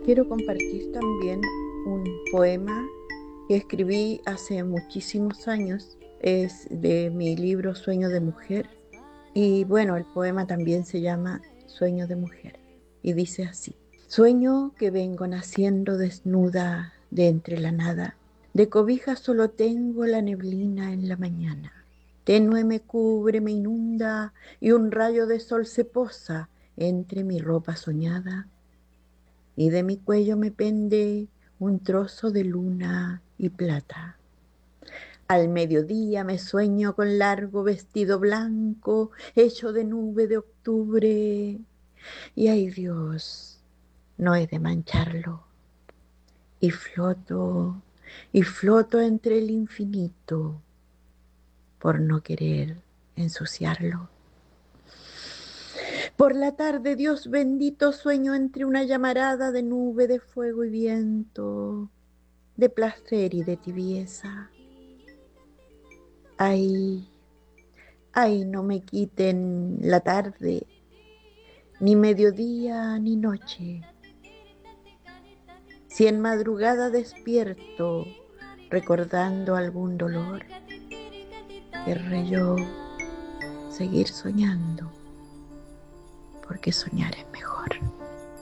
quiero compartir también un poema que escribí hace muchísimos años. Es de mi libro Sueño de Mujer. Y bueno, el poema también se llama Sueño de Mujer. Y dice así. Sueño que vengo naciendo desnuda de entre la nada. De cobija solo tengo la neblina en la mañana. Tenue me cubre, me inunda y un rayo de sol se posa entre mi ropa soñada y de mi cuello me pende un trozo de luna y plata. Al mediodía me sueño con largo vestido blanco, hecho de nube de octubre, y ay Dios, no he de mancharlo. Y y floto entre el infinito por no querer ensuciarlo. Por la tarde, Dios bendito, sueño entre una llamarada de nube de fuego y viento, de placer y de tibieza. Ay, ay, no me quiten la tarde, ni mediodía ni noche. Si en madrugada despierto, recordando algún dolor, querré yo seguir soñando, porque soñar es mejor.